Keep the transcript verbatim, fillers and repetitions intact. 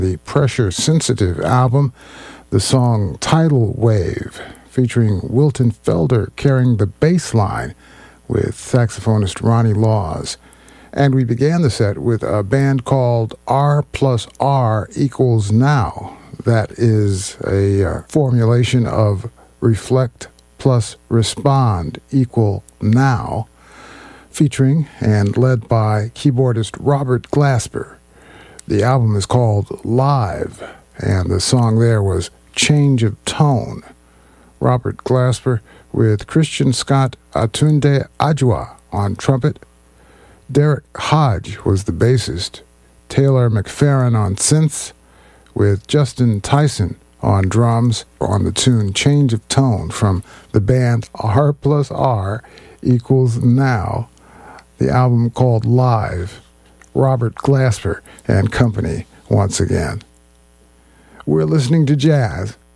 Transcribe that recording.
the pressure-sensitive album, the song Tidal Wave, featuring Wilton Felder carrying the bass line with saxophonist Ronnie Laws. And we began the set with a band called R plus R equals Now. That is a uh, formulation of reflect plus respond equal now, featuring and led by keyboardist Robert Glasper. The album is called Live, and the song there was Change of Tone. Robert Glasper with Christian Scott Atunde Adjoa on trumpet. Derek Hodge was the bassist. Taylor McFerrin on synths, with Justin Tyson on drums on the tune Change of Tone from the band R plus R equals Now, the album called Live. Robert Glasper and company once again. We're listening to jazz